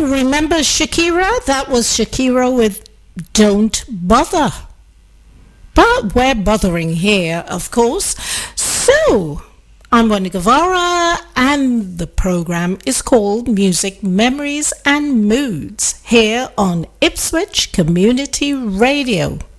remember Shakira? That was Shakira with Don't Bother. But we're bothering here, of course. So, I'm Wanda Guevara, and the program is called Music, Memories and Moods here on Ipswich Community Radio.